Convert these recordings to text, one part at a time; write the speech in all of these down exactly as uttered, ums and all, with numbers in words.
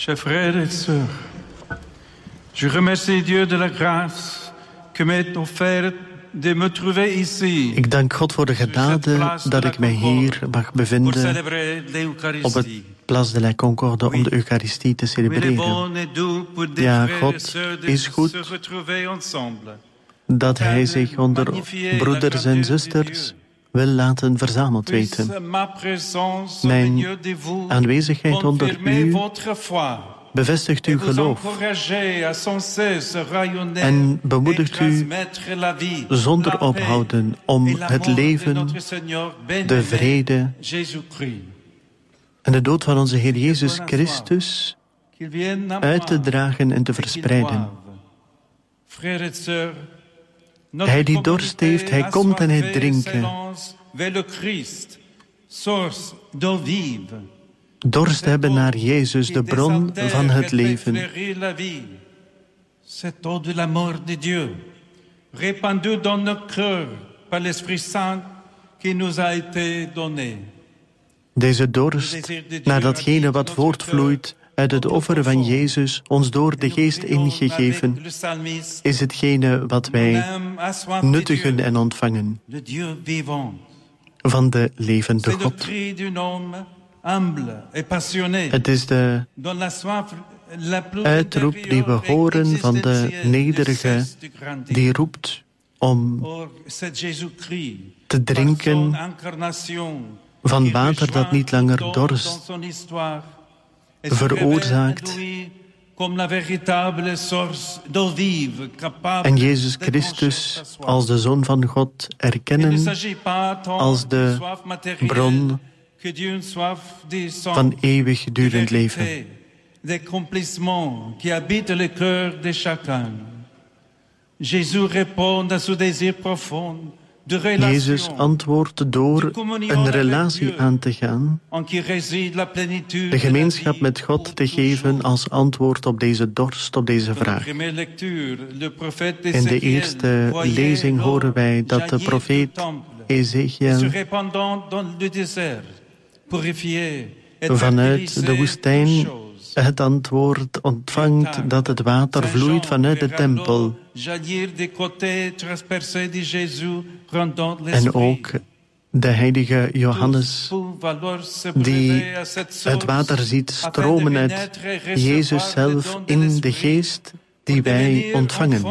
Chers frères et sœurs, je remercie Dieu de la grâce que m'est offerte de me trouver ici. Ik dank God voor de genade dat ik mij hier mag bevinden op het Place de la Concorde om de Eucharistie te celebreren. Ja, God is goed dat Hij zich onder broeders en zusters wil laten verzameld weten. Mijn aanwezigheid onder u bevestigt uw geloof en bemoedigt u zonder ophouden om het leven, de vrede en de dood van onze Heer Jezus Christus uit te dragen en te verspreiden. Hij die dorst heeft, hij komt en hij drinken. Dorst hebben naar Jezus, de bron van het leven. Cette eau de l'amour de Dieu, répandue dans nos cœurs par l'Esprit Saint qui nous a été donné. Deze dorst naar datgene wat voortvloeit uit het offer van Jezus, ons door de Geest ingegeven, is hetgene wat wij nuttigen en ontvangen van de levende God. Het is de uitroep die we horen van de nederige, die roept om te drinken van water dat niet langer dorst veroorzaakt. En Jezus Christus als de Zoon van God erkennen als de bron van eeuwigdurend leven. Jezus antwoordt door een relatie aan te gaan, de gemeenschap met God te geven als antwoord op deze dorst, op deze vraag. In de eerste lezing horen wij dat de profeet Ezechiel vanuit de woestijn het antwoord ontvangt dat het water vloeit vanuit de tempel. En ook de heilige Johannes, die het water ziet stromen uit Jezus zelf in de geest die wij ontvangen.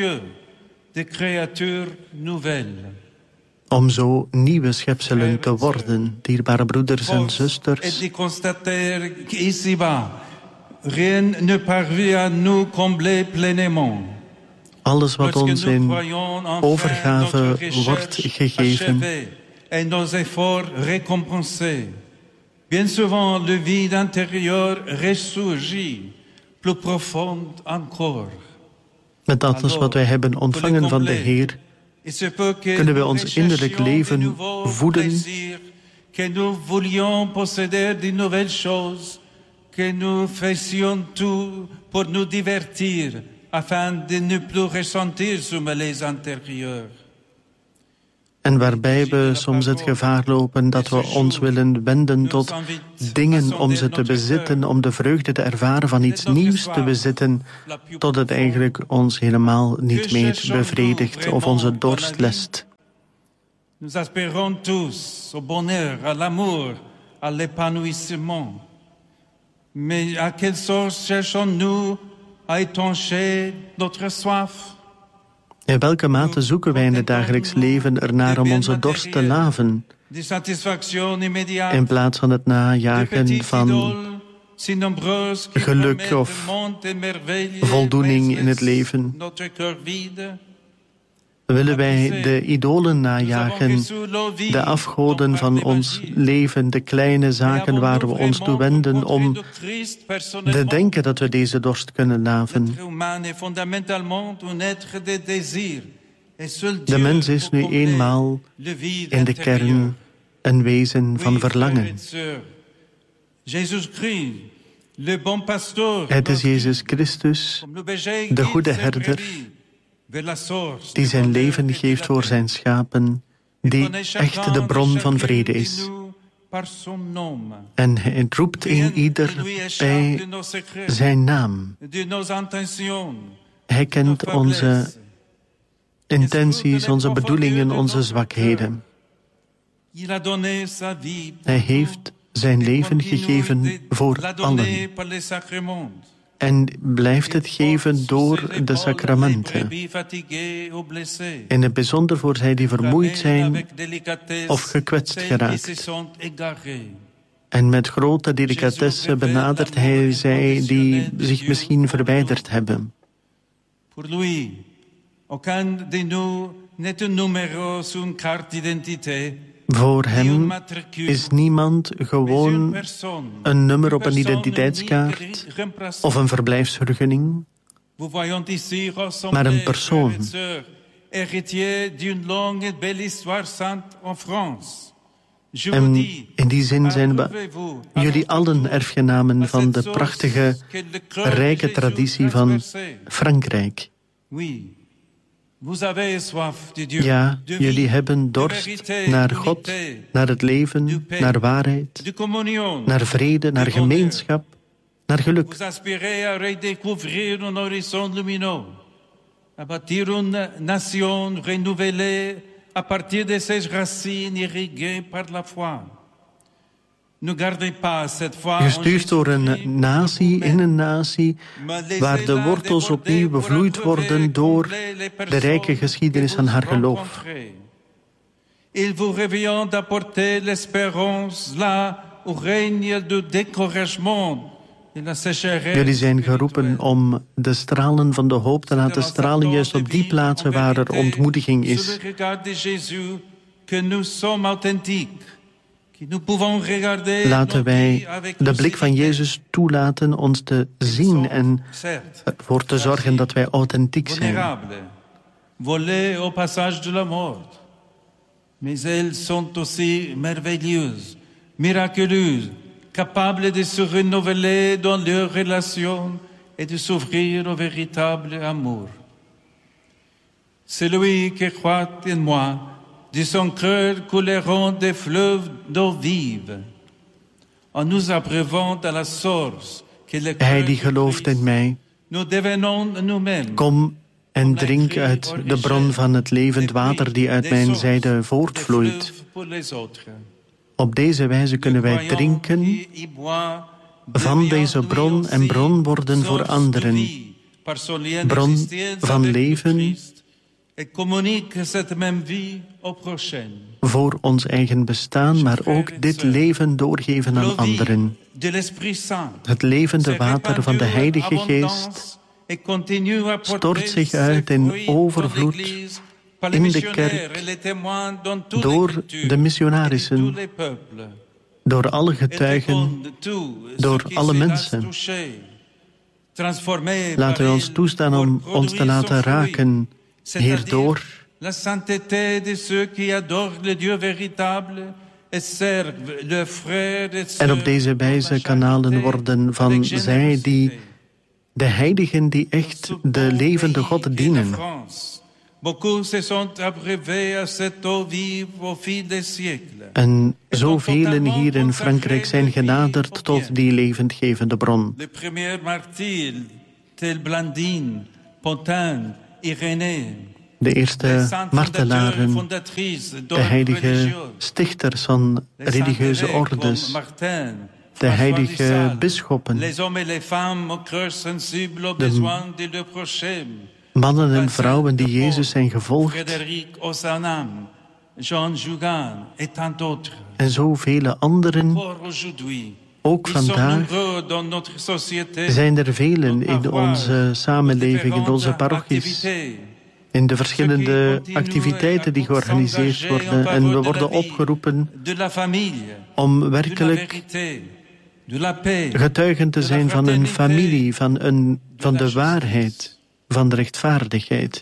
Om zo nieuwe schepselen te worden, dierbare broeders en zusters. Rien ne parvient à nous combler pleinement. Alles wat ons in overgave wordt gegeven. Et nos efforts récompensés. Bien souvent, le vide intérieur ressurgit, plus profond encore. Met alles wat wij hebben ontvangen van de Heer, kunnen we ons innerlijk leven voeden. Que nous voulions posséder de nouvelles choses. Que nous fassions tout pour nous divertir, afin de ne plus ressentir ce malaise intérieur. En waarbij we soms het gevaar lopen dat we ons willen wenden tot dingen om ze te bezitten, om de vreugde te ervaren van iets nieuws te bezitten, tot het eigenlijk ons helemaal niet meer bevredigt of onze dorst lest. Nous aspirons tous au bonheur, à l'amour, à l'épanouissement. Mais à quelle source cherchons-nous à étancher notre soif? In welke mate zoeken wij in het dagelijks leven ernaar om onze dorst te laven, in plaats van het najagen van geluk of voldoening in het leven? Willen wij de idolen najagen, de afgoden van ons leven, de kleine zaken waar we ons toe wenden om te denken dat we deze dorst kunnen laven? De mens is nu eenmaal in de kern een wezen van verlangen. Het is Jezus Christus, de goede herder, die zijn leven geeft voor zijn schapen, die echt de bron van vrede is. En hij roept een ieder bij zijn naam. Hij kent onze intenties, onze bedoelingen, onze zwakheden. Hij heeft zijn leven gegeven voor allen. En blijft het geven door de sacramenten. In het bijzonder voor zij die vermoeid zijn of gekwetst geraakt. En met grote delicatesse benadert hij zij die zich misschien verwijderd hebben. Voor lui, aucun de nous n'est un numéro sur une carte d'identité. Voor hem is niemand gewoon een nummer op een identiteitskaart of een verblijfsvergunning, maar een persoon. En in die zin zijn we jullie allen erfgenamen van de prachtige, rijke traditie van Frankrijk. Ja, jullie hebben dorst naar God, naar het leven, naar waarheid, naar vrede, naar gemeenschap, naar geluk. À bâtir une nation renouvelée à partir de ses racines irriguées par la foi. Gestuurd door een natie in een natie waar de wortels opnieuw bevloeid worden door de rijke geschiedenis van haar geloof. Il vous revient d'apporter l'espérance là où règne le découragement. Jullie zijn geroepen om de stralen van de hoop te laten stralen juist op die plaatsen waar er ontmoediging is. Laten wij de blik van Jezus toelaten ons te zien en ervoor te zorgen dat wij authentiek zijn. Volés au passage de la mort, mais elles sont aussi merveilleuses, miraculeuses, capables de se renouveler dans leurs relations et de s'ouvrir au véritable amour. Celui qui croit en moi, de son cœur couleront des fleuves d'eau vive. En nous abreuvant à la source que le cœur. Hij die gelooft in mij, kom en drink uit de bron van het levend water die uit mijn zijde voortvloeit. Op deze wijze kunnen wij drinken van deze bron en bron worden voor anderen. Bron van leven voor ons eigen bestaan, maar ook dit leven doorgeven aan anderen. Het levende water van de Heilige Geest stort zich uit in overvloed in de kerk, door de missionarissen, door alle getuigen, door alle mensen. Laten we ons toestaan om ons te laten raken hierdoor. En op deze wijze kanalen worden van zij die, de heiligen die echt de levende God dienen. En zoveel hier in Frankrijk zijn genaderd tot die levendgevende bron. De eerste martelaren, de heilige stichters van religieuze ordes, de heilige bisschoppen, de mannen en vrouwen die Jezus zijn gevolgd, en zoveel anderen. Ook vandaag zijn er velen in onze samenleving, in onze parochies, in de verschillende activiteiten die georganiseerd worden. En we worden opgeroepen om werkelijk getuigen te zijn van een familie, van, een, van de waarheid, van de rechtvaardigheid,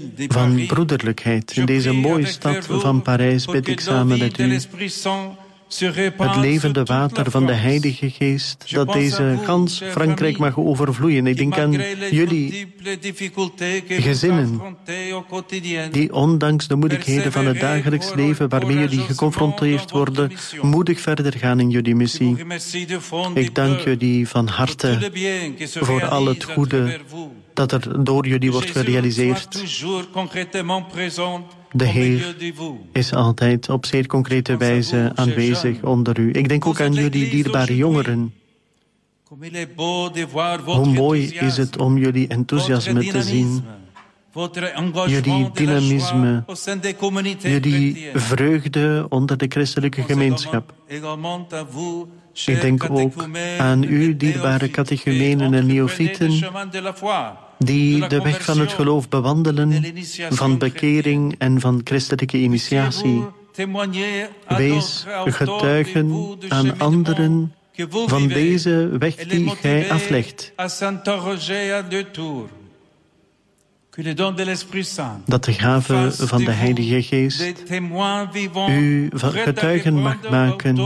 van broederlijkheid. In deze mooie stad van Parijs bid ik samen met u. het levende water van de Heilige Geest, dat deze gans Frankrijk mag overvloeien. Ik denk aan jullie gezinnen, die ondanks de moeilijkheden van het dagelijks leven waarmee jullie geconfronteerd worden, moedig verder gaan in jullie missie. Ik dank jullie van harte voor al het goede dat er door jullie wordt gerealiseerd. De Heer is altijd op zeer concrete wijze aanwezig onder u. Ik denk ook aan jullie dierbare jongeren. Hoe mooi is het om jullie enthousiasme te zien, jullie dynamisme, jullie vreugde onder de christelijke gemeenschap. Ik denk ook aan u, dierbare catechumenen en neofieten, die de weg van het geloof bewandelen, van bekering en van christelijke initiatie. Wees getuigen aan anderen van deze weg die gij aflegt. Dat de gave van de Heilige Geest u getuigen mag maken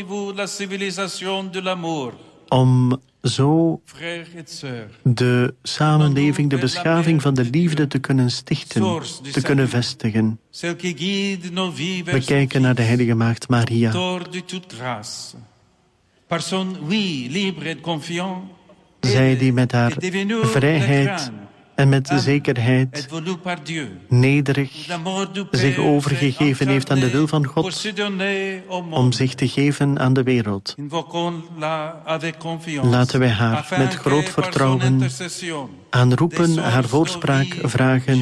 om zo de samenleving, de beschaving van de liefde te kunnen stichten, te kunnen vestigen. We kijken naar de Heilige Maagd Maria. Zij die met haar vrijheid en met zekerheid nederig zich overgegeven heeft aan de wil van God om zich te geven aan de wereld. Laten wij haar met groot vertrouwen aanroepen, haar voorspraak vragen,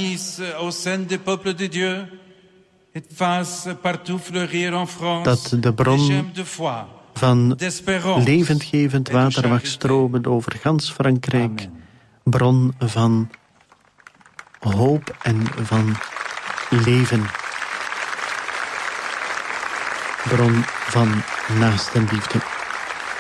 dat de bron van levendgevend water mag stromen over gans Frankrijk. Bron van hoop en van leven. Bron van naastenliefde.